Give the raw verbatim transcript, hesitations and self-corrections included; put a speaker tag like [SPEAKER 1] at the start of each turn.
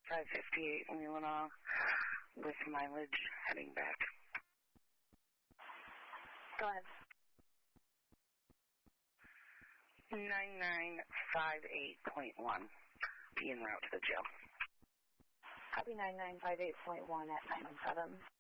[SPEAKER 1] five fifty-eight Leelanau with mileage heading back.
[SPEAKER 2] Go ahead.
[SPEAKER 1] nine nine five eight point one. Be en route to the jail.
[SPEAKER 2] Copy nine nine five eight point one at nine one seven.